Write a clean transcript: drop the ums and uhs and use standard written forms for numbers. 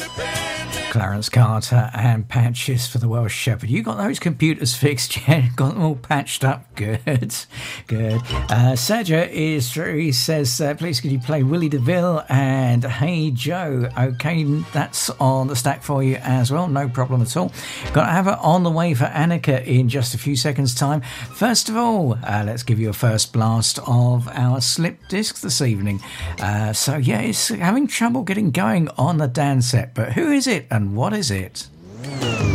Clarence Carter and patches for the Welsh Shepherd. You got those computers fixed yet? Got them all patched up? Good, good. Sergio is through. He says, please could you play Willie DeVille and Hey Joe? Okay, that's on the stack for you as well. No problem at all. Got to have it on the way for Annika in just a few seconds' time. First of all, let's give you a first blast of our slip discs this evening. So yeah, it's having trouble getting going on the dance set, but who is it and what is it?